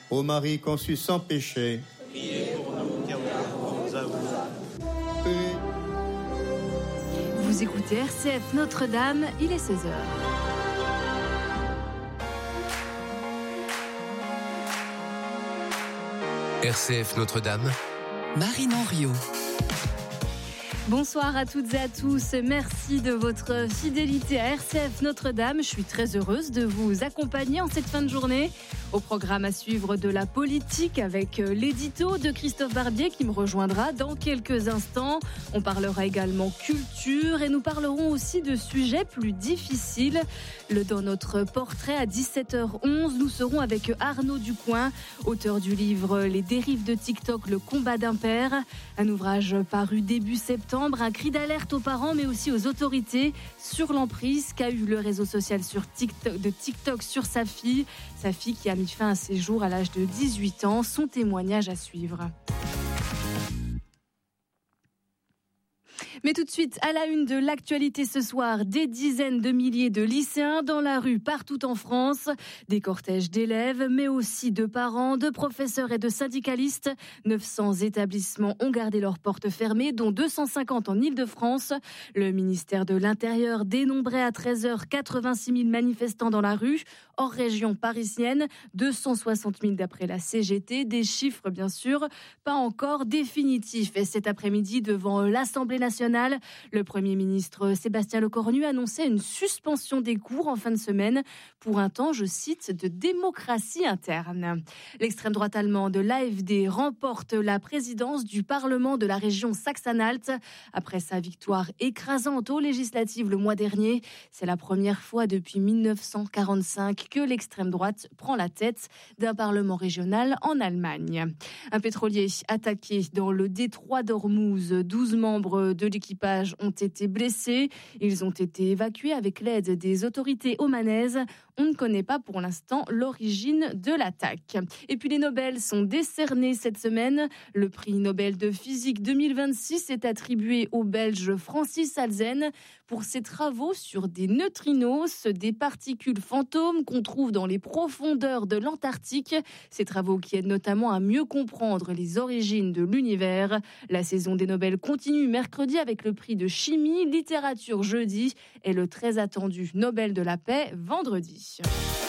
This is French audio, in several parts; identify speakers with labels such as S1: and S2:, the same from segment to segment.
S1: Ô Marie conçue sans péché,
S2: Priez pour nous qui avons à vous.
S3: Vous écoutez RCF Notre-Dame, il est 16h.
S4: RCF Notre-Dame,
S5: Marine Henriot.
S3: Bonsoir à toutes et à tous, merci de votre fidélité à RCF Notre-Dame. Je suis très heureuse de vous accompagner en cette fin de journée. Au programme à suivre de la politique avec l'édito de Christophe Barbier qui me rejoindra dans quelques instants. On parlera également culture et nous parlerons aussi de sujets plus difficiles. Dans notre portrait à 17h11, nous serons avec Arnaud Ducoing, auteur du livre Les dérives de TikTok, le combat d'un père. Un ouvrage paru début septembre, un cri d'alerte aux parents mais aussi aux autorités sur l'emprise qu'a eu le réseau social de TikTok sur sa fille qui a mis fin à ses jours à l'âge de 18 ans. Son témoignage à suivre. Mais tout de suite, à la une de l'actualité ce soir, des dizaines de milliers de lycéens dans la rue partout en France, des cortèges d'élèves, mais aussi de parents, de professeurs et de syndicalistes. 900 établissements ont gardé leurs portes fermées, dont 250 en Île-de-France. Le ministère de l'Intérieur dénombrait à 13h 86 000 manifestants dans la rue. Hors région parisienne, 260 000 d'après la CGT. Des chiffres, bien sûr, pas encore définitifs. Et cet après-midi, devant l'Assemblée nationale, le Premier ministre Sébastien Lecornu annonçait une suspension des cours en fin de semaine pour un temps, je cite, de démocratie interne. L'extrême droite allemande, l'AfD, remporte la présidence du Parlement de la région Saxe-Anhalt. Après sa victoire écrasante aux législatives le mois dernier, c'est la première fois depuis 1945 que l'extrême droite prend la tête d'un Parlement régional en Allemagne. Un pétrolier attaqué dans le détroit d'Ormuz, 12 membres de l'équipage ont été blessés. Ils ont été évacués avec l'aide des autorités omanaises. On ne connaît pas pour l'instant l'origine de l'attaque. Et puis les Nobel sont décernés cette semaine. Le prix Nobel de physique 2026 est attribué au Belge Francis Halzen pour ses travaux sur des neutrinos, des particules fantômes qu'on trouve dans les profondeurs de l'Antarctique. Ces travaux qui aident notamment à mieux comprendre les origines de l'univers. La saison des Nobel continue mercredi avec le prix de chimie, littérature jeudi et le très attendu Nobel de la paix vendredi.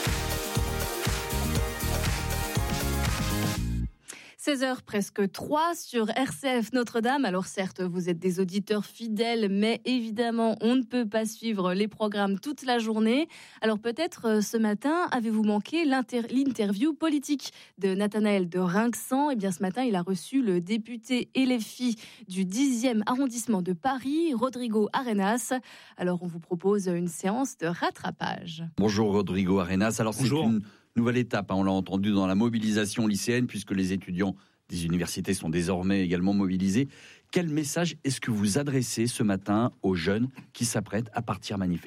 S3: 16h presque 3 sur RCF Notre-Dame. Alors certes, vous êtes des auditeurs fidèles, mais évidemment, on ne peut pas suivre les programmes toute la journée. Alors peut-être ce matin, avez-vous manqué l'interview politique de Nathanaël de Rinxan? Eh bien ce matin, il a reçu le député LFI du 10e arrondissement de Paris, Rodrigo Arenas. Alors on vous propose une séance de rattrapage.
S6: Bonjour Rodrigo Arenas. Alors
S7: Bonjour.
S6: C'est une nouvelle étape, on l'a entendu, dans la mobilisation lycéenne, puisque les étudiants des universités sont désormais également mobilisés. Quel message est-ce que vous adressez ce matin aux jeunes qui s'apprêtent à partir manifester ?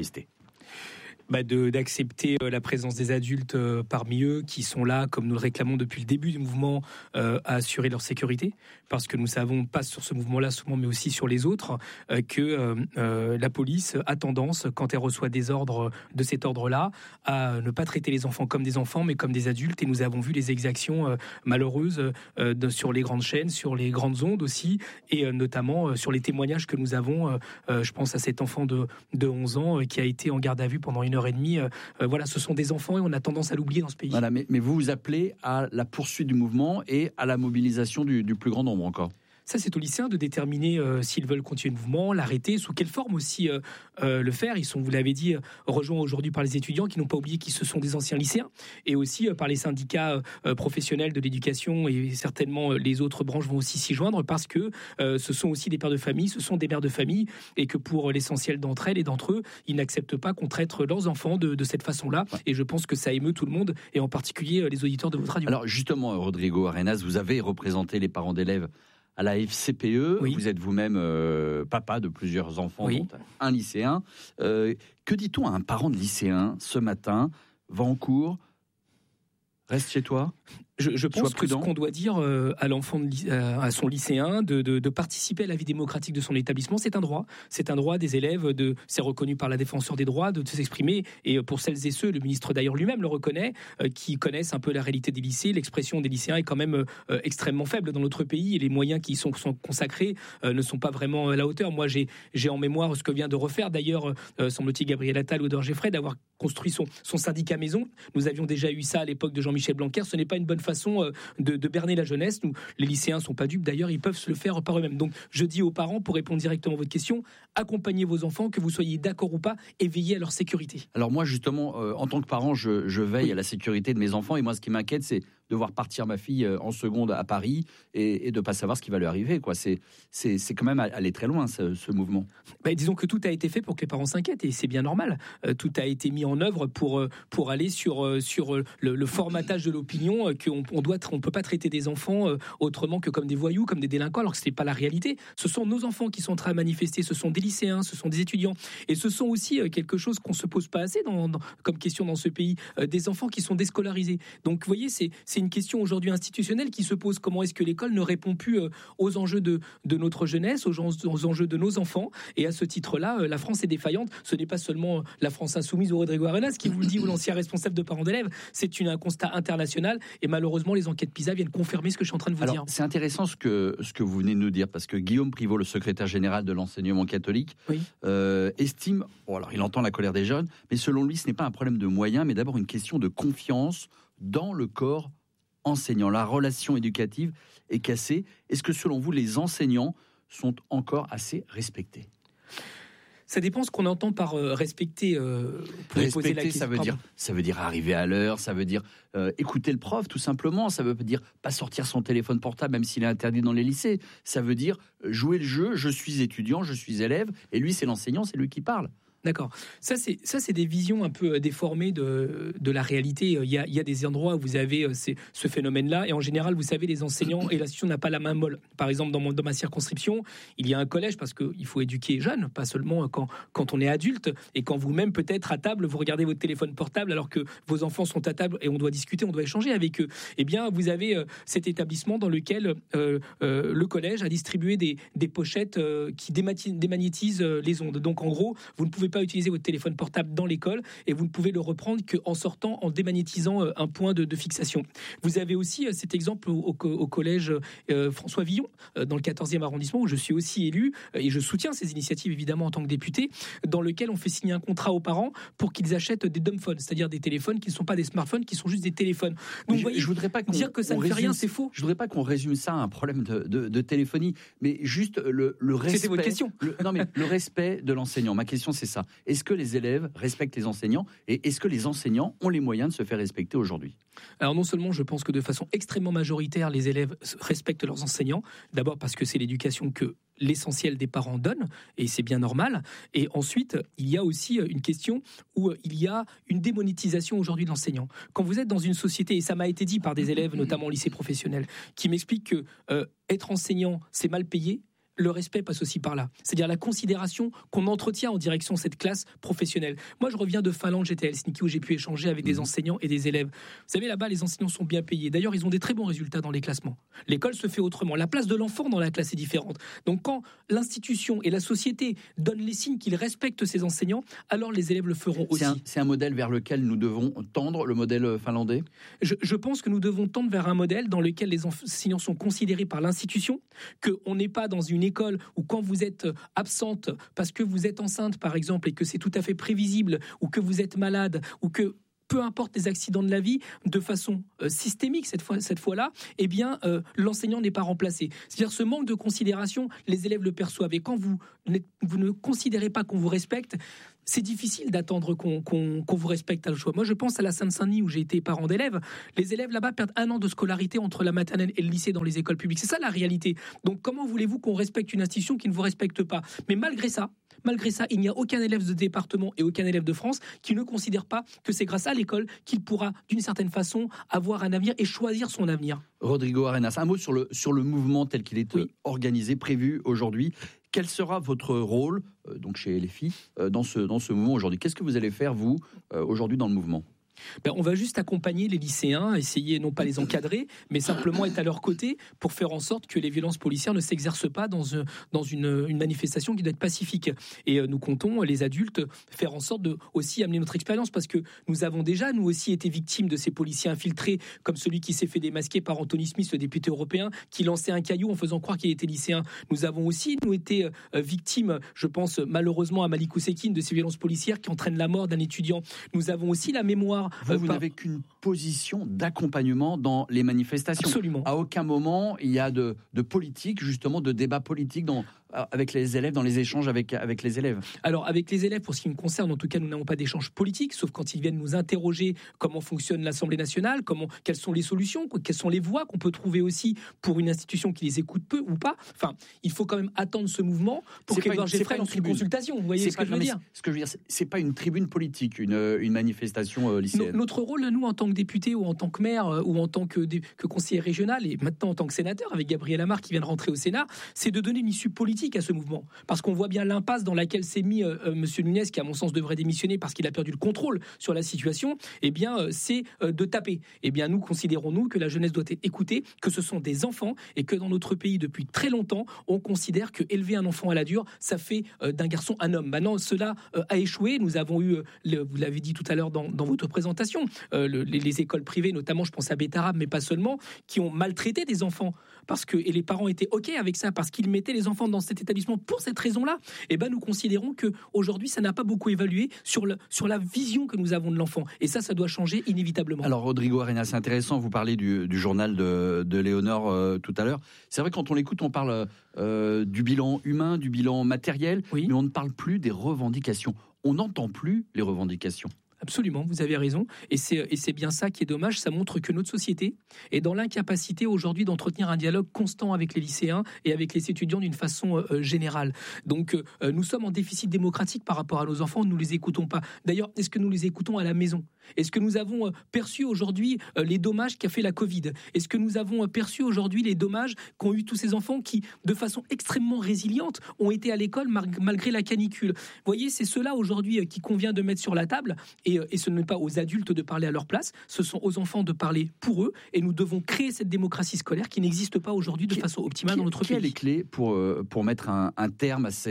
S7: D'accepter la présence des adultes parmi eux qui sont là, comme nous le réclamons depuis le début du mouvement, à assurer leur sécurité, parce que nous savons, pas sur ce mouvement-là souvent, mais aussi sur les autres, que la police a tendance, quand elle reçoit des ordres de cet ordre-là, à ne pas traiter les enfants comme des enfants, mais comme des adultes, et nous avons vu les exactions malheureuses sur les grandes chaînes, sur les grandes ondes aussi, et notamment sur les témoignages que nous avons, je pense à cet enfant de 11 ans qui a été en garde à vue pendant 1 heure et demie. Voilà, ce sont des enfants et on a tendance à l'oublier dans ce pays.
S6: Voilà, mais vous vous appelez à la poursuite du mouvement et à la mobilisation du plus grand nombre encore.
S7: Ça, c'est aux lycéens de déterminer s'ils veulent continuer le mouvement, l'arrêter, sous quelle forme aussi le faire. Ils sont, vous l'avez dit, rejoints aujourd'hui par les étudiants qui n'ont pas oublié qu'ils ce sont des anciens lycéens, et aussi par les syndicats professionnels de l'éducation, et certainement les autres branches vont aussi s'y joindre, parce que ce sont aussi des pères de famille, ce sont des mères de famille, et que pour l'essentiel d'entre elles et d'entre eux, ils n'acceptent pas qu'on traite leurs enfants de cette façon-là. Ouais. Et je pense que ça émeut tout le monde, et en particulier les auditeurs de votre radio.
S6: Alors justement, Rodrigo Arenas, vous avez représenté les parents d'élèves à la FCPE, oui. Vous êtes vous-même papa de plusieurs enfants, oui. Dont un lycéen. Que dit-on à un parent de lycéen ce matin? Va en cours, reste chez toi?
S7: Je pense que ce qu'on doit dire à l'enfant, à son lycéen, de participer à la vie démocratique de son établissement, c'est un droit. C'est un droit des élèves, c'est reconnu par la défenseur des droits, de s'exprimer. Et pour celles et ceux, le ministre d'ailleurs lui-même le reconnaît, qui connaissent un peu la réalité des lycées, l'expression des lycéens est quand même extrêmement faible dans notre pays et les moyens qui sont consacrés ne sont pas vraiment à la hauteur. Moi, j'ai en mémoire ce que vient de refaire d'ailleurs, semble-t-il, Gabriel Attal ou Edouard Geffray, d'avoir construit son syndicat maison. Nous avions déjà eu ça à l'époque de Jean-Michel Blanquer. Ce n'est pas une bonne façon de berner la jeunesse. Les lycéens ne sont pas dupes, d'ailleurs, ils peuvent se le faire par eux-mêmes. Donc, je dis aux parents, pour répondre directement à votre question, accompagnez vos enfants, que vous soyez d'accord ou pas, et veillez à leur sécurité.
S6: Alors moi, justement, en tant que parent, je veille à la sécurité de mes enfants. Et moi, ce qui m'inquiète, c'est de voir partir ma fille en seconde à Paris et de ne pas savoir ce qui va lui arriver. C'est quand même aller très loin, ce mouvement.
S7: Disons que tout a été fait pour que les parents s'inquiètent, et c'est bien normal. Tout a été mis en œuvre pour aller sur le formatage de l'opinion, qu'on on peut pas traiter des enfants autrement que comme des voyous, comme des délinquants, alors que ce n'est pas la réalité. Ce sont nos enfants qui sont en train de manifester, ce sont des lycéens, ce sont des étudiants, et ce sont aussi quelque chose qu'on se pose pas assez comme question dans ce pays, des enfants qui sont déscolarisés. Donc vous voyez, c'est une question aujourd'hui institutionnelle qui se pose. Comment est-ce que l'école ne répond plus aux enjeux de notre jeunesse, aux enjeux de nos enfants? Et à ce titre-là, la France est défaillante. Ce n'est pas seulement la France insoumise ou Rodrigo Arenas qui vous le dit, ou l'ancien responsable de parents d'élèves. C'est un constat international, et malheureusement, les enquêtes PISA viennent confirmer ce que je suis en train de vous dire.
S6: C'est intéressant ce que vous venez de nous dire, parce que Guillaume Privot, le secrétaire général de l'enseignement catholique, estime, alors il entend la colère des jeunes, mais selon lui, ce n'est pas un problème de moyens, mais d'abord une question de confiance dans le corps enseignant. La relation éducative est cassée. Est-ce que selon vous, les enseignants sont encore assez respectés?
S7: Ça dépend ce qu'on entend par respecter.
S6: Respecter, ça veut dire arriver à l'heure, ça veut dire écouter le prof, tout simplement. Ça veut dire pas sortir son téléphone portable, même s'il est interdit dans les lycées. Ça veut dire jouer le jeu. Je suis étudiant, je suis élève, et lui, c'est l'enseignant, c'est lui qui parle.
S7: D'accord. Ça, c'est des visions un peu déformées de la réalité. Il y a des endroits où vous avez ce phénomène-là, et en général, vous savez, les enseignants et l'institution n'a pas la main molle. Par exemple, dans ma circonscription, il y a un collège, parce qu'il faut éduquer jeunes, pas seulement quand on est adulte, et quand vous-même, peut-être, à table, vous regardez votre téléphone portable alors que vos enfants sont à table et on doit discuter, on doit échanger avec eux. Eh bien, vous avez cet établissement dans lequel le collège a distribué des pochettes qui démagnétisent les ondes. Donc, en gros, vous ne pouvez pas utiliser votre téléphone portable dans l'école, et vous ne pouvez le reprendre qu'en sortant, en démagnétisant un point de fixation. Vous avez aussi cet exemple au collège François Villon, dans le 14e arrondissement, où je suis aussi élu, et je soutiens ces initiatives évidemment en tant que député, dans lequel on fait signer un contrat aux parents pour qu'ils achètent des dumbphones, c'est-à-dire des téléphones qui ne sont pas des smartphones, qui sont juste des téléphones. Donc vous voyez, je voudrais pas dire que ça ne fait rien, c'est faux.
S6: Je voudrais pas qu'on résume ça à un problème de téléphonie, mais juste le respect.
S7: C'était votre question.
S6: Le respect de l'enseignant. Ma question, c'est ça. Est-ce que les élèves respectent les enseignants, et est-ce que les enseignants ont les moyens de se faire respecter aujourd'hui?
S7: Alors non seulement je pense que de façon extrêmement majoritaire, les élèves respectent leurs enseignants, d'abord parce que c'est l'éducation que l'essentiel des parents donnent, et c'est bien normal. Et ensuite, il y a aussi une question où il y a une démonétisation aujourd'hui de l'enseignant. Quand vous êtes dans une société, et ça m'a été dit par des élèves, notamment au lycée professionnel, qui m'expliquent que être enseignant, c'est mal payé, le respect passe aussi par là. C'est-à-dire la considération qu'on entretient en direction de cette classe professionnelle. Moi, je reviens de Finlande, j'étais à Helsinki, où j'ai pu échanger avec des enseignants et des élèves. Vous savez, là-bas, les enseignants sont bien payés. D'ailleurs, ils ont des très bons résultats dans les classements. L'école se fait autrement. La place de l'enfant dans la classe est différente. Donc, quand l'institution et la société donnent les signes qu'ils respectent ces enseignants, alors les élèves le feront aussi.
S6: C'est un modèle vers lequel nous devons tendre, le modèle finlandais?
S7: Je pense que nous devons tendre vers un modèle dans lequel les enseignants sont considérés par l'institution, qu'on n'est pas dans une école où quand vous êtes absente parce que vous êtes enceinte par exemple et que c'est tout à fait prévisible, ou que vous êtes malade, ou que peu importe les accidents de la vie, de façon systémique cette fois-là, eh bien l'enseignant n'est pas remplacé. C'est-à-dire ce manque de considération, les élèves le perçoivent, et quand vous ne considérez pas qu'on vous respecte, c'est difficile d'attendre qu'on vous respecte à le choix. Moi, je pense à la Seine-Saint-Denis où j'ai été parent d'élèves. Les élèves là-bas perdent 1 an de scolarité entre la maternelle et le lycée dans les écoles publiques. C'est ça la réalité. Donc comment voulez-vous qu'on respecte une institution qui ne vous respecte pas? Mais malgré ça, il n'y a aucun élève de département et aucun élève de France qui ne considère pas que c'est grâce à l'école qu'il pourra, d'une certaine façon, avoir un avenir et choisir son avenir.
S6: Rodrigo Arenas, un mot sur le mouvement tel qu'il est organisé, prévu aujourd'hui. Quel sera votre rôle, donc chez LFI, dans ce mouvement aujourd'hui? Qu'est-ce que vous allez faire, vous, aujourd'hui, dans le mouvement?
S7: On va juste accompagner les lycéens, essayer non pas les encadrer, mais simplement être à leur côté pour faire en sorte que les violences policières ne s'exercent pas dans une manifestation qui doit être pacifique. Et nous comptons, les adultes, faire en sorte de aussi amener notre expérience, parce que nous avons déjà, nous aussi, été victimes de ces policiers infiltrés, comme celui qui s'est fait démasquer par Anthony Smith, le député européen, qui lançait un caillou en faisant croire qu'il était lycéen. Nous avons aussi, nous, été victimes, je pense malheureusement à Malik Oussekine, de ces violences policières qui entraînent la mort d'un étudiant. Nous avons aussi la mémoire.
S6: Vous n'avez qu'une position d'accompagnement dans les manifestations.
S7: Absolument.
S6: À aucun moment il y a de politique, justement, de débat politique avec les élèves, dans les échanges avec les élèves.
S7: Alors, avec les élèves, pour ce qui me concerne, en tout cas, nous n'avons pas d'échange politique, sauf quand ils viennent nous interroger comment fonctionne l'Assemblée nationale, quelles sont les solutions, quelles sont les voies qu'on peut trouver aussi pour une institution qui les écoute peu ou pas. Enfin, il faut quand même attendre ce mouvement pour qu'Édouard Geffray lance une consultation. Vous voyez ce que je veux dire ?
S6: Ce que je veux dire, c'est pas une tribune politique, une manifestation lycéenne.
S7: Notre rôle, nous, en tant que député ou en tant que maire ou en tant que conseiller régional et maintenant en tant que sénateur, avec Gabriel Amar qui vient de rentrer au Sénat, c'est de donner une issue politique à ce mouvement. Parce qu'on voit bien l'impasse dans laquelle s'est mis Monsieur Nunez, qui à mon sens devrait démissionner parce qu'il a perdu le contrôle sur la situation, c'est de taper. Nous considérons, nous, que la jeunesse doit être écoutée, que ce sont des enfants et que dans notre pays, depuis très longtemps, on considère que élever un enfant à la dure, ça fait d'un garçon un homme. Maintenant, cela a échoué. Nous avons eu, vous l'avez dit tout à l'heure dans votre présentation, les écoles privées, notamment, je pense à Bétarab, mais pas seulement, qui ont maltraité des enfants. Et les parents étaient OK avec ça, parce qu'ils mettaient les enfants dans cet établissement pour cette raison-là. Nous considérons qu'aujourd'hui, ça n'a pas beaucoup évalué sur la vision que nous avons de l'enfant. Et ça doit changer inévitablement.
S6: Alors, Rodrigo Arenas, c'est intéressant, vous parlez du journal de Léonore tout à l'heure. C'est vrai, quand on l'écoute, on parle du bilan humain, du bilan matériel, oui. Mais on ne parle plus des revendications. On n'entend plus les revendications.
S7: Absolument, vous avez raison. Et c'est bien ça qui est dommage. Ça montre que notre société est dans l'incapacité aujourd'hui d'entretenir un dialogue constant avec les lycéens et avec les étudiants d'une façon générale. Donc, nous sommes en déficit démocratique par rapport à nos enfants. Nous ne les écoutons pas. D'ailleurs, est-ce que nous les écoutons à la maison ? Est-ce que nous avons perçu aujourd'hui les dommages qu'a fait la Covid ? Est-ce que nous avons perçu aujourd'hui les dommages qu'ont eu tous ces enfants qui, de façon extrêmement résiliente, ont été à l'école malgré la canicule ? Vous voyez, c'est cela aujourd'hui qui convient de mettre sur la table. Et ce n'est pas aux adultes de parler à leur place, ce sont aux enfants de parler pour eux. Et nous devons créer cette démocratie scolaire qui n'existe pas aujourd'hui de façon optimale dans notre pays.
S6: Quelles sont les clés pour mettre un terme à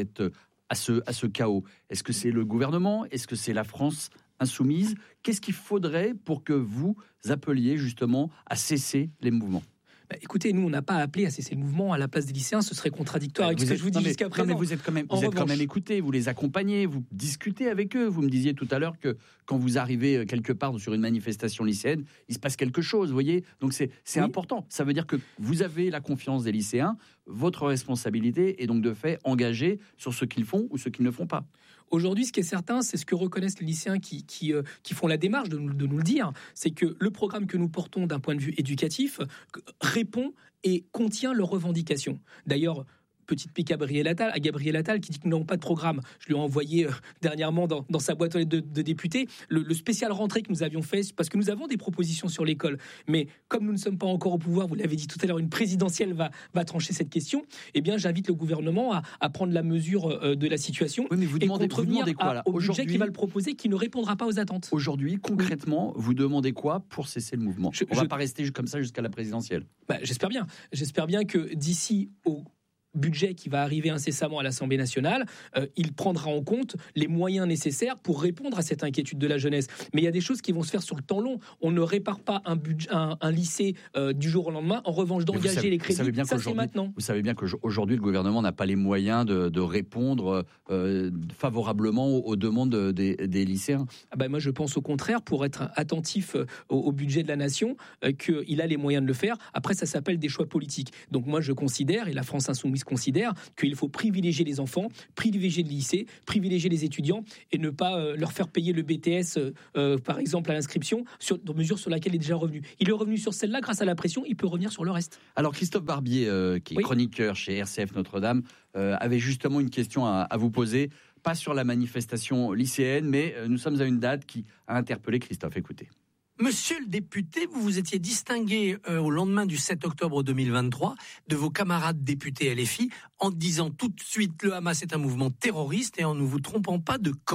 S6: ce chaos ? Est-ce que c'est le gouvernement ? Est-ce que c'est la France insoumise ? Qu'est-ce qu'il faudrait pour que vous appeliez justement à cesser les mouvements ?
S7: Écoutez, nous, on n'a pas appelé à cesser le mouvement à la place des lycéens, ce serait contradictoire avec ce que je vous dis jusqu'à présent.
S6: Mais vous êtes quand même écoutés, vous les accompagnez, vous discutez avec eux. Vous me disiez tout à l'heure que quand vous arrivez quelque part sur une manifestation lycéenne, il se passe quelque chose, vous voyez. Donc c'est oui. Important. Ça veut dire que vous avez la confiance des lycéens, votre responsabilité est donc de fait engagée sur ce qu'ils font ou ce qu'ils ne font pas.
S7: Aujourd'hui, ce qui est certain, c'est ce que reconnaissent les lycéens qui font la démarche de nous le dire, c'est que le programme que nous portons d'un point de vue éducatif répond et contient leurs revendications. D'ailleurs, petite pique à Gabriel Attal qui dit que nous n'avons pas de programme. Je lui ai envoyé dernièrement dans sa boîte aux lettres de député le spécial rentrée que nous avions fait, parce que nous avons des propositions sur l'école. Mais comme nous ne sommes pas encore au pouvoir, vous l'avez dit tout à l'heure, une présidentielle va trancher cette question, eh bien j'invite le gouvernement à prendre la mesure de la situation et contrevenir au budget qui va le proposer, qui ne répondra pas aux attentes.
S6: Aujourd'hui, concrètement, vous demandez quoi pour cesser le mouvement ? On ne va pas rester comme ça jusqu'à la présidentielle.
S7: J'espère bien. J'espère bien que d'ici au budget qui va arriver incessamment à l'Assemblée nationale, il prendra en compte les moyens nécessaires pour répondre à cette inquiétude de la jeunesse. Mais il y a des choses qui vont se faire sur le temps long. On ne répare pas un lycée du jour au lendemain. En revanche, d'engager les crédits, ça c'est maintenant.
S6: Vous savez bien qu'aujourd'hui, le gouvernement n'a pas les moyens de répondre favorablement aux demandes des lycéens.
S7: Moi, je pense au contraire, pour être attentif au budget de la nation, qu'il a les moyens de le faire. Après, ça s'appelle des choix politiques. Donc moi, je considère, et la France Insoumise considère, qu'il faut privilégier les enfants, privilégier le lycée, privilégier les étudiants et ne pas leur faire payer le BTS, par exemple, à l'inscription, dans mesure sur laquelle il est déjà revenu. Il est revenu sur celle-là grâce à la pression, il peut revenir sur le reste.
S6: Alors Christophe Barbier, qui est chroniqueur chez RCF Notre-Dame, avait justement une question à vous poser, pas sur la manifestation lycéenne, mais nous sommes à une date qui a interpellé Christophe. Écoutez.
S5: Monsieur le député, vous vous étiez distingué au lendemain du 7 octobre 2023 de vos camarades députés LFI en disant tout de suite le Hamas est un mouvement terroriste et en ne vous trompant pas de camp.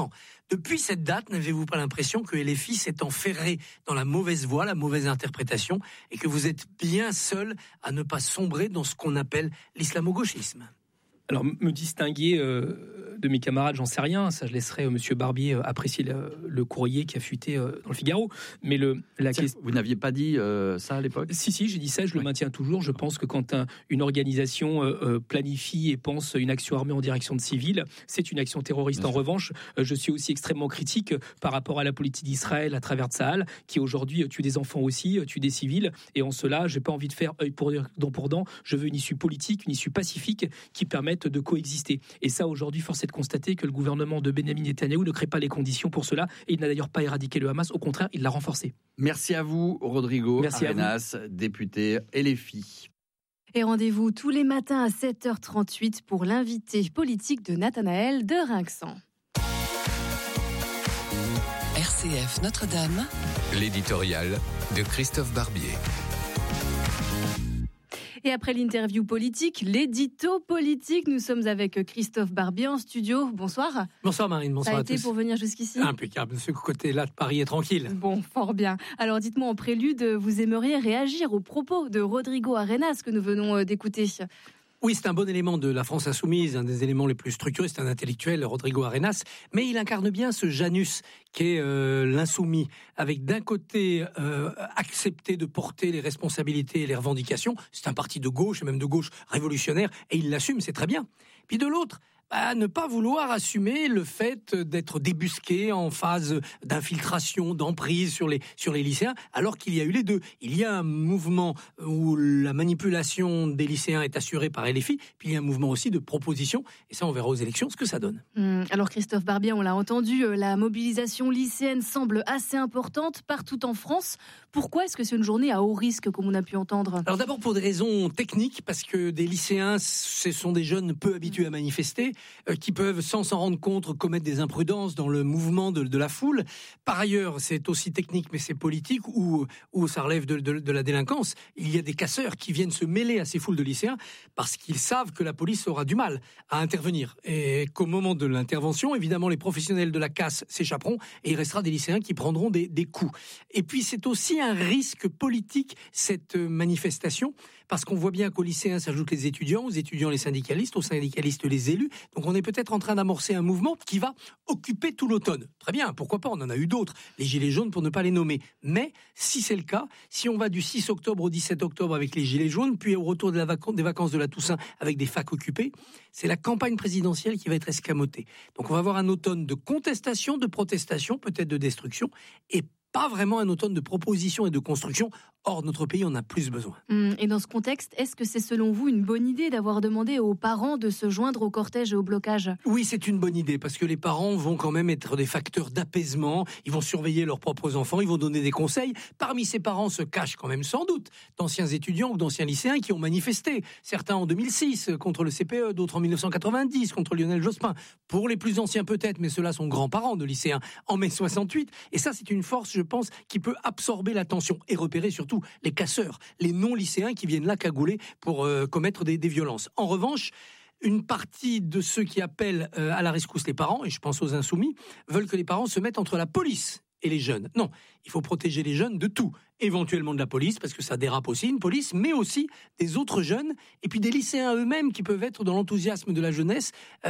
S5: Depuis cette date, n'avez-vous pas l'impression que LFI s'est enferré dans la mauvaise voie, la mauvaise interprétation, et que vous êtes bien seul à ne pas sombrer dans ce qu'on appelle l'islamo-gauchisme?
S7: Alors, me distinguer de mes camarades, j'en sais rien. Ça, je laisserai Monsieur Barbier apprécier le courrier qui a fuité dans le Figaro. Mais
S6: vous n'aviez pas dit ça à l'époque?
S7: Si, j'ai dit ça, je le maintiens toujours. Je pense que quand une organisation planifie et pense une action armée en direction de civils, c'est une action terroriste. En revanche, je suis aussi extrêmement critique par rapport à la politique d'Israël à travers Tsahal, qui aujourd'hui tue des enfants aussi, tue des civils. Et en cela, j'ai pas envie de faire œil pour dent. Je veux une issue politique, une issue pacifique qui permette de coexister. Et ça, aujourd'hui, force est de constater que le gouvernement de Benyamin Netanyahou ne crée pas les conditions pour cela. Et il n'a d'ailleurs pas éradiqué le Hamas. Au contraire, il l'a renforcé.
S6: Merci à vous, Rodrigo
S7: Merci
S6: Arenas, député LFI.
S3: Et rendez-vous tous les matins à 7h38 pour l'invité politique de Nathanaël de Rinxan.
S8: RCF Notre-Dame.
S4: L'éditorial de Christophe Barbier.
S3: Et après l'interview politique, l'édito politique, nous sommes avec Christophe Barbier en studio. Bonsoir.
S5: Bonsoir Marine, bonsoir à tous.
S3: Ça a été pour venir jusqu'ici?
S5: Impeccable, ce côté-là de Paris est tranquille.
S3: Bon, fort bien. Alors dites-moi en prélude, vous aimeriez réagir aux propos de Rodrigo Arenas que nous venons d'écouter?
S5: Oui, c'est un bon élément de la France insoumise, un des éléments les plus structurés, c'est un intellectuel, Rodrigo Arenas, mais il incarne bien ce Janus qu'est l'insoumis, avec d'un côté accepter de porter les responsabilités et les revendications, c'est un parti de gauche, et même de gauche révolutionnaire, et il l'assume, c'est très bien. Puis de l'autre, ne pas vouloir assumer le fait d'être débusqué en phase d'infiltration, d'emprise sur les lycéens, alors qu'il y a eu les deux. Il y a un mouvement où la manipulation des lycéens est assurée par LFI, puis il y a un mouvement aussi de proposition, et ça on verra aux élections ce que ça donne.
S3: Alors Christophe Barbier, on l'a entendu, la mobilisation lycéenne semble assez importante partout en France. Pourquoi est-ce que c'est une journée à haut risque, comme on a pu entendre?
S5: Alors d'abord pour des raisons techniques, parce que des lycéens, ce sont des jeunes peu habitués à manifester, qui peuvent, sans s'en rendre compte, commettre des imprudences dans le mouvement de la foule. Par ailleurs, c'est aussi technique, mais c'est politique, où ça relève de la délinquance. Il y a des casseurs qui viennent se mêler à ces foules de lycéens parce qu'ils savent que la police aura du mal à intervenir. Et qu'au moment de l'intervention, évidemment, les professionnels de la casse s'échapperont et il restera des lycéens qui prendront des coups. Et puis, c'est aussi un risque politique, cette manifestation, parce qu'on voit bien qu'aux lycéens s'ajoutent les étudiants, aux étudiants les syndicalistes, aux syndicalistes les élus. Donc on est peut-être en train d'amorcer un mouvement qui va occuper tout l'automne. Très bien, pourquoi pas, on en a eu d'autres, les gilets jaunes pour ne pas les nommer. Mais si c'est le cas, si on va du 6 octobre au 17 octobre avec les gilets jaunes, puis au retour des vacances de la Toussaint avec des facs occupés, c'est la campagne présidentielle qui va être escamotée. Donc on va avoir un automne de contestation, de protestation, peut-être de destruction, et pas vraiment un automne de proposition et de construction. Or, notre pays en a plus besoin.
S3: Et dans ce contexte, est-ce que c'est selon vous une bonne idée d'avoir demandé aux parents de se joindre au cortège et au blocage?
S5: Oui, c'est une bonne idée, parce que les parents vont quand même être des facteurs d'apaisement, ils vont surveiller leurs propres enfants, ils vont donner des conseils. Parmi ces parents se cachent quand même sans doute d'anciens étudiants ou d'anciens lycéens qui ont manifesté. Certains en 2006 contre le CPE, d'autres en 1990 contre Lionel Jospin. Pour les plus anciens peut-être, mais ceux-là sont grands-parents de lycéens en mai 68. Et ça, c'est une force, je pense, qui peut absorber l'attention et repérer surtout les casseurs, les non-lycéens qui viennent là cagouler pour commettre des violences. En revanche, une partie de ceux qui appellent à la rescousse les parents, et je pense aux insoumis, veulent que les parents se mettent entre la police et les jeunes. Non, il faut protéger les jeunes de tout. Éventuellement de la police, parce que ça dérape aussi, une police, mais aussi des autres jeunes, et puis des lycéens eux-mêmes qui peuvent être dans l'enthousiasme de la jeunesse,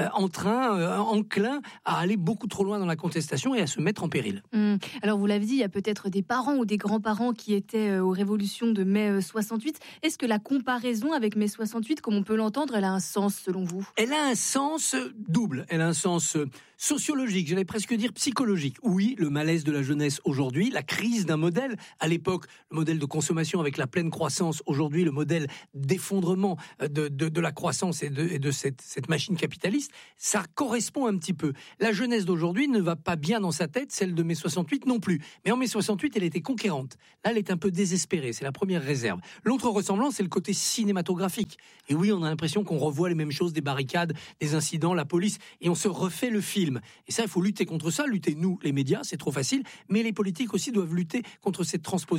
S5: enclins à aller beaucoup trop loin dans la contestation et à se mettre en péril.
S3: Alors vous l'avez dit, il y a peut-être des parents ou des grands-parents qui étaient aux révolutions de mai 68. Est-ce que la comparaison avec mai 68, comme on peut l'entendre, elle a un sens selon vous?
S5: Elle a un sens double, elle a un sens sociologique, j'allais presque dire psychologique. Oui, le malaise de la jeunesse aujourd'hui, la crise d'un modèle, à l'époque, le modèle de consommation avec la pleine croissance, aujourd'hui le modèle d'effondrement de la croissance et de cette machine capitaliste, ça correspond un petit peu. La jeunesse d'aujourd'hui ne va pas bien dans sa tête, celle de mai 68 non plus. Mais en mai 68, elle était conquérante. Là, elle est un peu désespérée, c'est la première réserve. L'autre ressemblance, c'est le côté cinématographique. Et oui, on a l'impression qu'on revoit les mêmes choses, des barricades, des incidents, la police, et on se refait le film. Et ça, il faut lutter contre ça, lutter nous, les médias, c'est trop facile, mais les politiques aussi doivent lutter contre cette transposition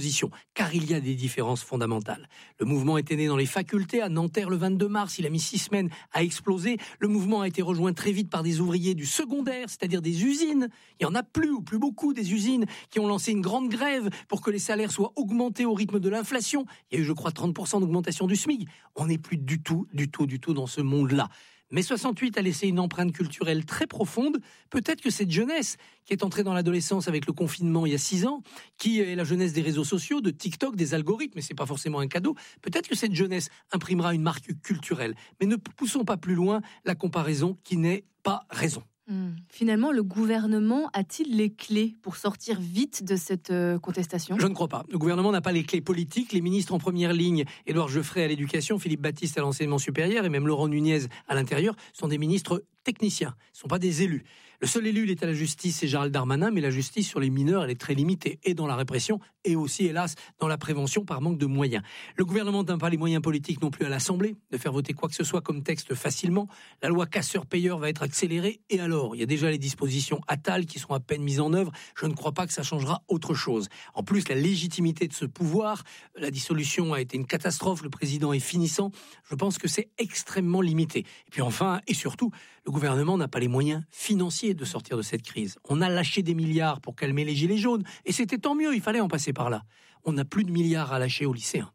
S5: position, car il y a des différences fondamentales. Le mouvement était né dans les facultés à Nanterre le 22 mars, il a mis 6 semaines à exploser. Le mouvement a été rejoint très vite par des ouvriers du secondaire, c'est-à-dire des usines. Il n'y en a plus ou plus beaucoup des usines qui ont lancé une grande grève pour que les salaires soient augmentés au rythme de l'inflation. Il y a eu, je crois, 30% d'augmentation du SMIC. On n'est plus du tout dans ce monde-là. Mais 68 a laissé une empreinte culturelle très profonde. Peut-être que cette jeunesse qui est entrée dans l'adolescence avec le confinement il y a 6 ans, qui est la jeunesse des réseaux sociaux, de TikTok, des algorithmes, et c'est pas forcément un cadeau, peut-être que cette jeunesse imprimera une marque culturelle. Mais ne poussons pas plus loin la comparaison qui n'est pas raison.
S3: Finalement, le gouvernement a-t-il les clés pour sortir vite de cette contestation ?
S5: Je ne crois pas. Le gouvernement n'a pas les clés politiques. Les ministres en première ligne, Édouard Geoffrey à l'éducation, Philippe Baptiste à l'enseignement supérieur et même Laurent Nunez à l'intérieur sont des ministres techniciens, ce ne sont pas des élus. Le seul élu, il est à la justice, c'est Gérald Darmanin, mais la justice sur les mineurs, elle est très limitée, et dans la répression, et aussi, hélas, dans la prévention par manque de moyens. Le gouvernement n'a pas les moyens politiques non plus à l'Assemblée de faire voter quoi que ce soit comme texte facilement. La loi casseur-payeur va être accélérée, et alors, il y a déjà les dispositions Attal qui sont à peine mises en œuvre. Je ne crois pas que ça changera autre chose. En plus, la légitimité de ce pouvoir, la dissolution a été une catastrophe, le président est finissant. Je pense que c'est extrêmement limité. Et puis enfin, et surtout, le gouvernement n'a pas les moyens financiers de sortir de cette crise. On a lâché des milliards pour calmer les gilets jaunes, et c'était tant mieux, il fallait en passer par là. On n'a plus de milliards à lâcher aux lycéens.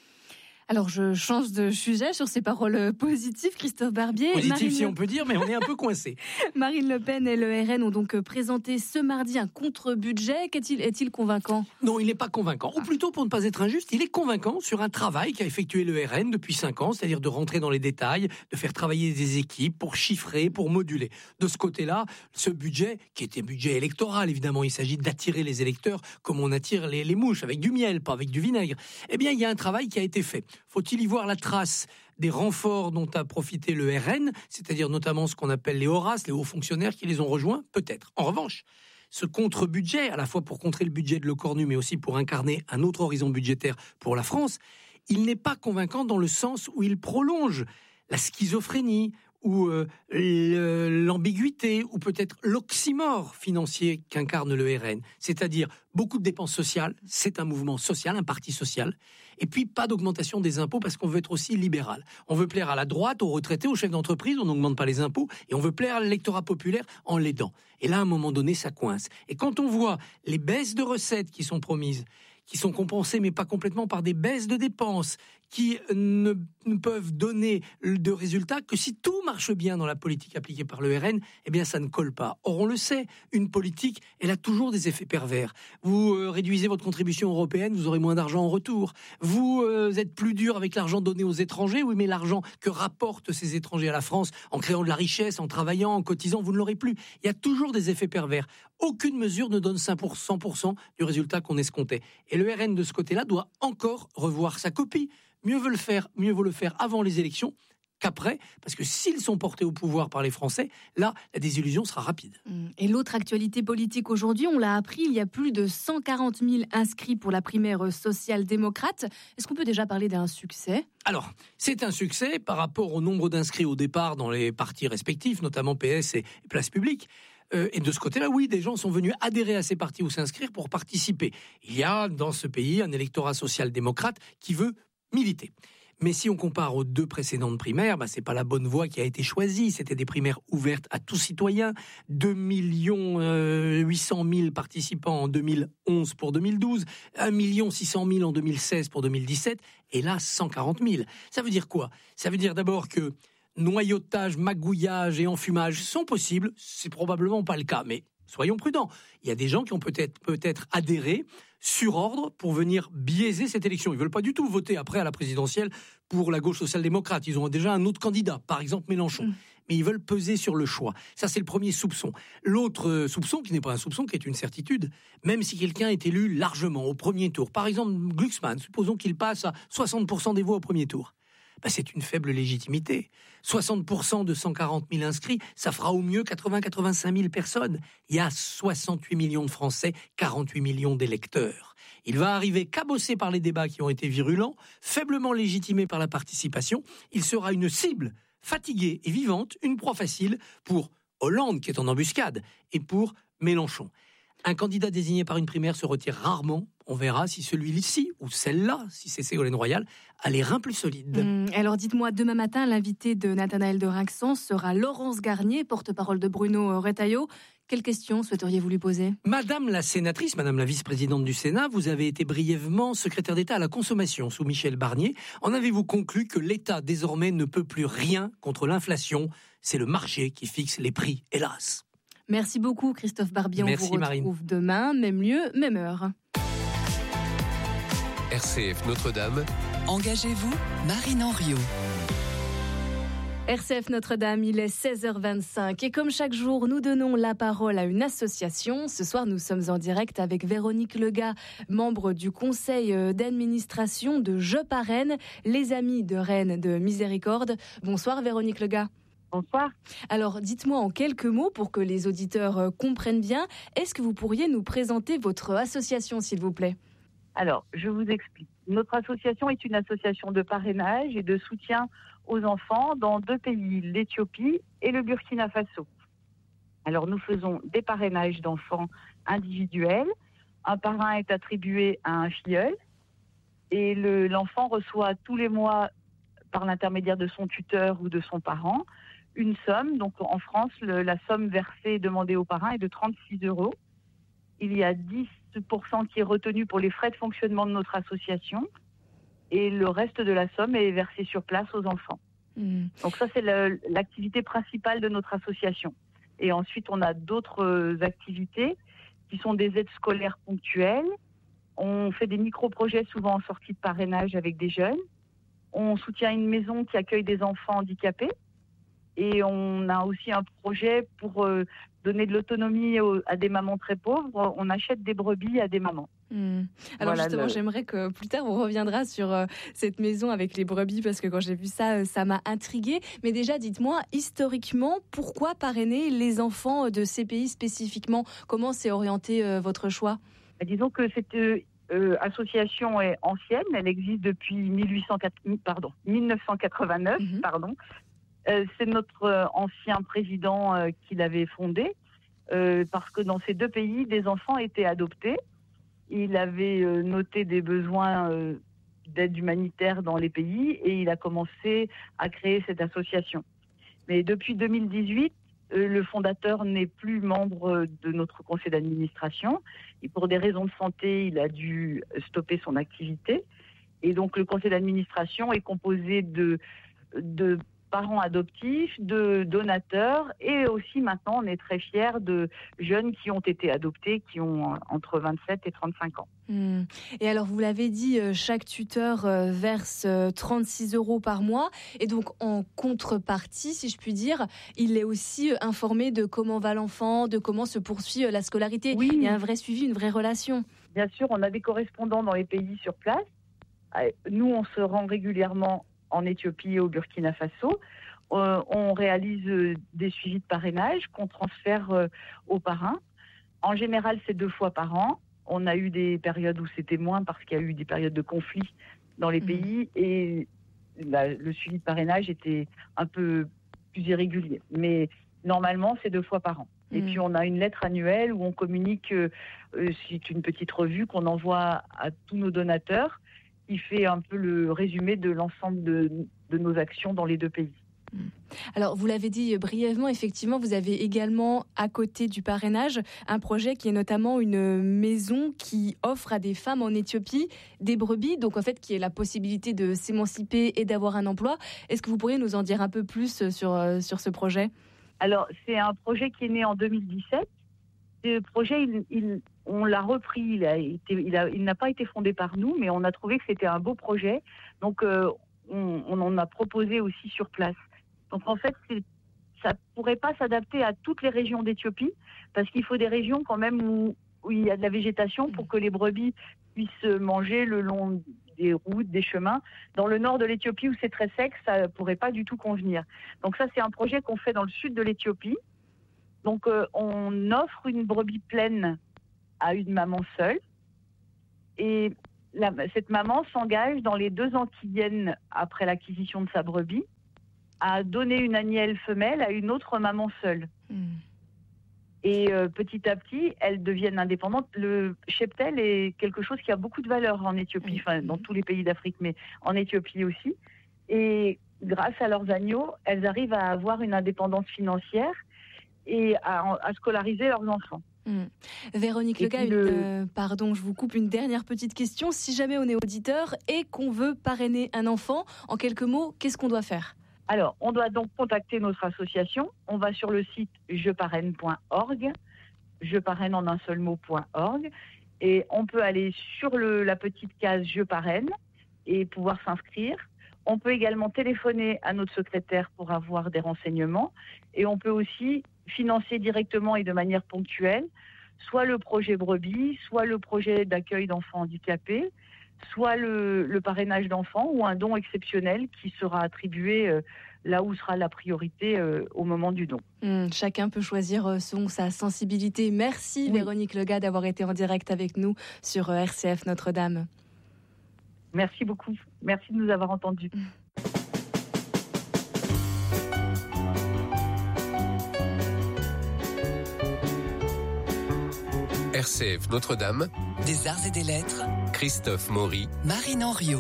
S3: Alors, je change de sujet sur ces paroles positives, Christophe Barbier.
S5: Positif, si on peut dire, mais on est un peu coincé.
S3: Marine Le Pen et le RN ont donc présenté ce mardi un contre-budget. Est-il convaincant ?
S5: Non, il n'est pas convaincant. Ou plutôt, pour ne pas être injuste, il est convaincant sur un travail qu'a effectué le RN depuis 5 ans, c'est-à-dire de rentrer dans les détails, de faire travailler des équipes pour chiffrer, pour moduler. De ce côté-là, ce budget, qui était budget électoral, évidemment, il s'agit d'attirer les électeurs comme on attire les mouches, avec du miel, pas avec du vinaigre. Eh bien, il y a un travail qui a été fait. Faut-il y voir la trace des renforts dont a profité le RN, c'est-à-dire notamment ce qu'on appelle les Horaces, les hauts fonctionnaires qui les ont rejoints ? Peut-être. En revanche, ce contre-budget, à la fois pour contrer le budget de Lecornu, mais aussi pour incarner un autre horizon budgétaire pour la France, il n'est pas convaincant dans le sens où il prolonge la schizophrénie, ou l'ambiguïté, ou peut-être l'oxymore financier qu'incarne le RN. C'est-à-dire beaucoup de dépenses sociales, c'est un mouvement social, un parti social, et puis pas d'augmentation des impôts parce qu'on veut être aussi libéral. On veut plaire à la droite, aux retraités, aux chefs d'entreprise, on n'augmente pas les impôts, et on veut plaire à l'électorat populaire en l'aidant. Et là, à un moment donné, ça coince. Et quand on voit les baisses de recettes qui sont promises, qui sont compensées, mais pas complètement, par des baisses de dépenses, qui ne peuvent donner de résultats que si tout marche bien dans la politique appliquée par le RN, eh bien ça ne colle pas. Or, on le sait, une politique, elle a toujours des effets pervers. Vous réduisez votre contribution européenne, vous aurez moins d'argent en retour. Vous êtes plus dur avec l'argent donné aux étrangers, oui, mais l'argent que rapportent ces étrangers à la France, en créant de la richesse, en travaillant, en cotisant, vous ne l'aurez plus. Il y a toujours des effets pervers. Aucune mesure ne donne 100% du résultat qu'on escomptait. Et le RN, de ce côté-là, doit encore revoir sa copie. Mieux vaut le faire avant les élections qu'après, parce que s'ils sont portés au pouvoir par les Français, là, la désillusion sera rapide.
S3: Et l'autre actualité politique aujourd'hui, on l'a appris, il y a plus de 140 000 inscrits pour la primaire social-démocrate. Est-ce qu'on peut déjà parler d'un succès ?
S5: Alors, c'est un succès par rapport au nombre d'inscrits au départ dans les partis respectifs, notamment PS et Place Publique. Et de ce côté-là, oui, des gens sont venus adhérer à ces partis ou s'inscrire pour participer. Il y a dans ce pays un électorat social-démocrate qui veut militer. Mais si on compare aux 2 précédentes primaires, c'est pas la bonne voie qui a été choisie. C'était des primaires ouvertes à tous citoyens. 2 800 000 participants en 2011 pour 2012, 1 600 000 en 2016 pour 2017, et là 140 000. Ça veut dire quoi ? Ça veut dire d'abord que noyautage, magouillage et enfumage sont possibles. C'est probablement pas le cas, mais soyons prudents. Il y a des gens qui ont peut-être adhéré sur ordre pour venir biaiser cette élection. Ils ne veulent pas du tout voter après à la présidentielle pour la gauche social-démocrate. Ils ont déjà un autre candidat, par exemple Mélenchon. Mais ils veulent peser sur le choix. Ça, c'est le premier soupçon. L'autre soupçon, qui n'est pas un soupçon, qui est une certitude, même si quelqu'un est élu largement au premier tour, par exemple Glucksmann, supposons qu'il passe à 60% des voix au premier tour, c'est une faible légitimité. 60% de 140 000 inscrits, ça fera au mieux 80-85 000 personnes. Il y a 68 millions de Français, 48 millions d'électeurs. Il va arriver cabossé par les débats qui ont été virulents, faiblement légitimé par la participation. Il sera une cible fatiguée et vivante, une proie facile pour Hollande, qui est en embuscade, et pour Mélenchon. Un candidat désigné par une primaire se retire rarement. on verra si celui-ci ou celle-là, si c'est Ségolène Royal, a les reins plus solides.
S3: Alors dites-moi, demain matin, l'invité de Nathanaël de Rinxan sera Laurence Garnier, porte-parole de Bruno Retailleau. Quelle question souhaiteriez-vous lui poser ?
S5: Madame la sénatrice, madame la vice-présidente du Sénat, vous avez été brièvement secrétaire d'État à la consommation sous Michel Barnier. En avez-vous conclu que l'État désormais ne peut plus rien contre l'inflation ? C'est le marché qui fixe les prix, hélas.
S3: Merci beaucoup Christophe Barbier.
S5: Merci,
S3: on vous retrouve
S5: Marine.
S3: demain, même lieu, même heure.
S4: RCF Notre-Dame.
S8: Engagez-vous, Marine Henriot.
S3: RCF Notre-Dame, il est 16h25 et comme chaque jour, nous donnons la parole à une association. Ce soir, nous sommes en direct avec Véronique Lega, membre du conseil d'administration de Je Parraine, les Amis de Rennes de Miséricorde. Bonsoir Véronique Lega.
S9: Bonsoir.
S3: Alors, dites-moi en quelques mots pour que les auditeurs comprennent bien, est-ce que vous pourriez nous présenter votre association, s'il vous plaît ?
S9: Alors, je vous explique. Notre association est une association de parrainage et de soutien aux enfants dans 2 pays, l'Éthiopie et le Burkina Faso. Alors, nous faisons des parrainages d'enfants individuels. Un parrain est attribué à un filleul et l'enfant reçoit tous les mois, par l'intermédiaire de son tuteur ou de son parent, une somme. Donc, en France, la somme versée et demandée au parrain est de 36 €. Il y a 10% qui est retenu pour les frais de fonctionnement de notre association et le reste de la somme est versé sur place aux enfants. Donc ça, c'est l'activité principale de notre association. Et ensuite, on a d'autres activités qui sont des aides scolaires ponctuelles. On fait des micro-projets souvent en sortie de parrainage avec des jeunes. On soutient une maison qui accueille des enfants handicapés. Et on a aussi un projet pour donner de l'autonomie à des mamans très pauvres. On achète des brebis à des mamans.
S3: Alors
S9: Voilà
S3: justement, j'aimerais que plus tard, on reviendra sur cette maison avec les brebis, parce que quand j'ai vu ça, ça m'a intriguée. Mais déjà, dites-moi, historiquement, pourquoi parrainer les enfants de ces pays spécifiquement ? Comment s'est orienté votre choix ?
S9: Disons que cette association est ancienne. Elle existe depuis 1989. C'est notre ancien président qui l'avait fondé, parce que dans ces 2 pays, des enfants étaient adoptés. Il avait noté des besoins d'aide humanitaire dans les pays et il a commencé à créer cette association. Mais depuis 2018, le fondateur n'est plus membre de notre conseil d'administration. Et pour des raisons de santé, il a dû stopper son activité. Et donc le conseil d'administration est composé de parents adoptifs, de donateurs et aussi maintenant on est très fiers de jeunes qui ont été adoptés, qui ont entre 27 et 35 ans.
S3: Et alors vous l'avez dit, chaque tuteur verse 36 € par mois et donc en contrepartie, si je puis dire, il est aussi informé de comment va l'enfant, de comment se poursuit la scolarité.
S9: Oui.
S3: Il y a un vrai suivi, une vraie relation.
S9: Bien sûr, on a des correspondants dans les pays sur place. Nous, on se rend régulièrement en Éthiopie et au Burkina Faso. On réalise des suivis de parrainage qu'on transfère aux parrains. En général, c'est 2 fois par an. On a eu des périodes où c'était moins parce qu'il y a eu des périodes de conflit dans les pays et le suivi de parrainage était un peu plus irrégulier. Mais normalement, c'est 2 fois par an. Et puis, on a une lettre annuelle où on communique, c'est une petite revue qu'on envoie à tous nos donateurs qui fait un peu le résumé de l'ensemble de nos actions dans les 2 pays.
S3: Alors, vous l'avez dit brièvement, effectivement, vous avez également, à côté du parrainage, un projet qui est notamment une maison qui offre à des femmes en Éthiopie des brebis, donc en fait, qui est la possibilité de s'émanciper et d'avoir un emploi. Est-ce que vous pourriez nous en dire un peu plus sur ce projet ?
S9: Alors, c'est un projet qui est né en 2017. Ce projet, on l'a repris. Il n'a pas été fondé par nous, mais on a trouvé que c'était un beau projet. Donc, on en a proposé aussi sur place. Donc, en fait, ça ne pourrait pas s'adapter à toutes les régions d'Éthiopie, parce qu'il faut des régions quand même où il y a de la végétation pour que les brebis puissent manger le long des routes, des chemins. Dans le nord de l'Éthiopie, où c'est très sec, ça ne pourrait pas du tout convenir. Donc ça, c'est un projet qu'on fait dans le sud de l'Éthiopie. Donc, on offre une brebis pleine à une maman seule. Et cette maman s'engage dans les 2 ans qui viennent après l'acquisition de sa brebis à donner une agnelle femelle à une autre maman seule. Et petit à petit, elles deviennent indépendantes. Le cheptel est quelque chose qui a beaucoup de valeur en Éthiopie, enfin dans tous les pays d'Afrique, mais en Éthiopie aussi. Et grâce à leurs agneaux, elles arrivent à avoir une indépendance financière et à scolariser leurs enfants.
S3: Véronique Lega, pardon, je vous coupe, une dernière petite question. Si jamais on est auditeur et qu'on veut parrainer un enfant, en quelques mots, qu'est-ce qu'on doit faire ?
S9: Alors, on doit donc contacter notre association. On va sur le site jeparraine.org, jeparraine en un seul mot.org, et on peut aller sur la petite case Je parraine et pouvoir s'inscrire. On peut également téléphoner à notre secrétaire pour avoir des renseignements, et on peut aussi financer directement et de manière ponctuelle, soit le projet Brebis, soit le projet d'accueil d'enfants handicapés, soit le parrainage d'enfants ou un don exceptionnel qui sera attribué là où sera la priorité au moment du don.
S3: Chacun peut choisir selon sa sensibilité. Merci Véronique Lega d'avoir été en direct avec nous sur RCF Notre-Dame.
S9: Merci beaucoup. Merci de nous avoir entendus.
S4: RCF Notre-Dame,
S8: des arts et des lettres,
S4: Christophe Maury,
S8: Marine Henriot.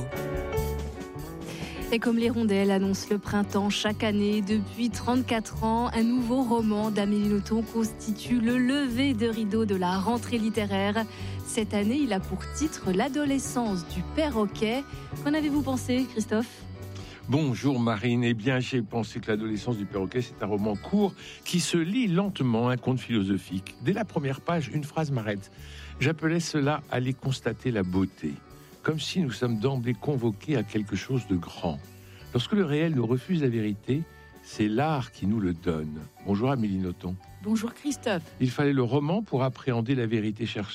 S3: Et comme l'Hirondelle annonce le printemps chaque année, depuis 34 ans, un nouveau roman d'Amélie Nothomb constitue le lever de rideau de la rentrée littéraire. Cette année, il a pour titre L'adolescence du perroquet. Qu'en avez-vous pensé, Christophe ?
S10: Bonjour Marine, eh bien j'ai pensé que L'adolescence du perroquet, c'est un roman court qui se lit lentement, un conte philosophique. Dès la première page, une phrase m'arrête. J'appelais cela « aller constater la beauté », comme si nous sommes d'emblée convoqués à quelque chose de grand. Lorsque le réel nous refuse la vérité, c'est l'art qui nous le donne. Bonjour Amélie Nothomb.
S11: Bonjour Christophe.
S10: Il fallait le roman pour appréhender la vérité cherchée ?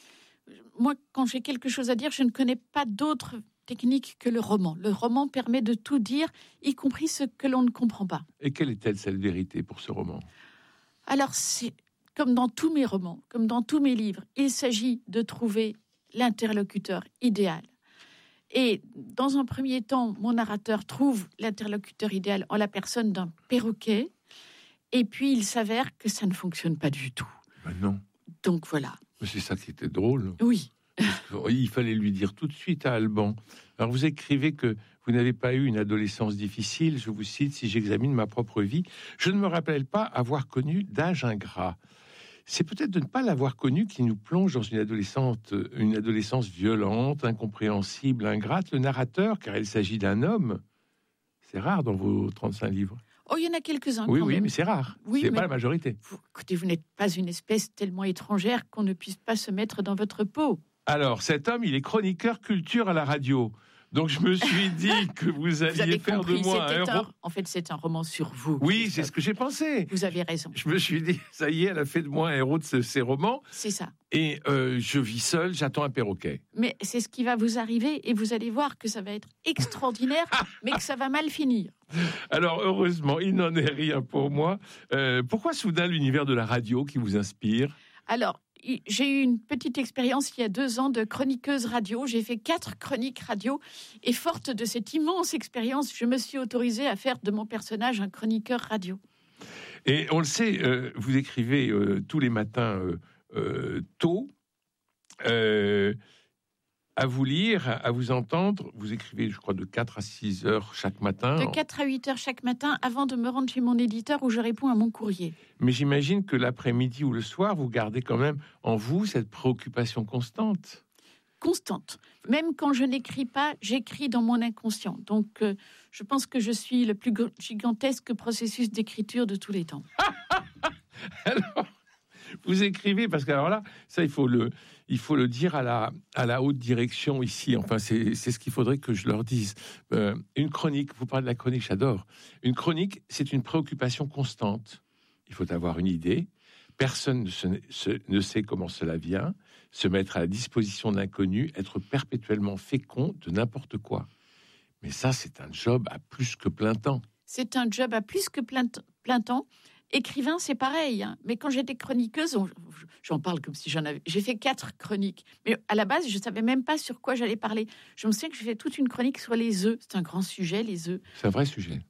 S11: Moi, quand j'ai quelque chose à dire, je ne connais pas d'autre technique que le roman. Le roman permet de tout dire, y compris ce que l'on ne comprend pas.
S10: Et quelle est-elle, cette vérité, pour ce roman ?
S11: Alors, c'est comme dans tous mes romans, comme dans tous mes livres, il s'agit de trouver l'interlocuteur idéal. Et dans un premier temps, mon narrateur trouve l'interlocuteur idéal en la personne d'un perroquet, et puis il s'avère que ça ne fonctionne pas du tout.
S10: Ben non.
S11: Donc voilà.
S10: Mais c'est ça qui était drôle.
S11: Oui.
S10: Il fallait lui dire tout de suite à Alban. Alors vous écrivez que vous n'avez pas eu une adolescence difficile. Je vous cite, si j'examine ma propre vie, je ne me rappelle pas avoir connu d'âge ingrat. C'est peut-être de ne pas l'avoir connu qui nous plonge dans une adolescence violente, incompréhensible, ingrate. Le narrateur, car il s'agit d'un homme, c'est rare dans vos 35 livres.
S11: Oh, il y en a quelques-uns.
S10: Oui,
S11: quand
S10: oui,
S11: même.
S10: mais c'est rare.
S11: Oui,
S10: c'est pas la majorité.
S11: Écoutez, vous n'êtes pas une espèce tellement étrangère qu'on ne puisse pas se mettre dans votre peau.
S10: Alors, cet homme, il est chroniqueur culture à la radio. Donc, je me suis dit que vous alliez faire de moi un héros.
S11: En fait, c'est un roman sur vous.
S10: Oui, c'est ce que j'ai pensé.
S11: Vous avez raison.
S10: Je me suis dit, ça y est, elle a fait de moi un héros de ces romans.
S11: C'est ça.
S10: Et je vis seul, j'attends un perroquet.
S11: Mais c'est ce qui va vous arriver et vous allez voir que ça va être extraordinaire, mais que ça va mal finir.
S10: Alors, heureusement, il n'en est rien pour moi. Pourquoi soudain l'univers de la radio qui vous inspire ?
S11: Alors, j'ai eu une petite expérience il y a 2 ans de chroniqueuse radio. J'ai fait 4 chroniques radio et forte de cette immense expérience, je me suis autorisée à faire de mon personnage un chroniqueur radio.
S10: Et on le sait, vous écrivez tous les matins tôt. À vous lire, à vous entendre, vous écrivez, je crois, de 4 à 6 heures chaque matin.
S11: De 4 à 8 heures chaque matin, avant de me rendre chez mon éditeur où je réponds à mon courrier.
S10: Mais j'imagine que l'après-midi ou le soir, vous gardez quand même en vous cette préoccupation constante.
S11: Constante. Même quand je n'écris pas, j'écris dans mon inconscient. Donc, je pense que je suis le plus gigantesque processus d'écriture de tous les temps.
S10: Alors, vous écrivez, parce que alors là, ça, il faut le dire à la haute direction ici. Enfin, c'est ce qu'il faudrait que je leur dise. Une chronique, vous parlez de la chronique, j'adore. Une chronique, c'est une préoccupation constante. Il faut avoir une idée. Personne ne sait comment cela vient. Se mettre à la disposition d'inconnus, être perpétuellement fécond de n'importe quoi. Mais ça, c'est un job à plus que plein temps.
S11: C'est un job à plus que plein temps. Écrivain, c'est pareil. Hein. Mais quand j'étais chroniqueuse, j'en parle comme si j'en avais... J'ai fait 4 chroniques. Mais à la base, je ne savais même pas sur quoi j'allais parler. Je me souviens que j'ai fait toute une chronique sur les œufs. C'est un grand sujet, les œufs.
S10: C'est un vrai sujet.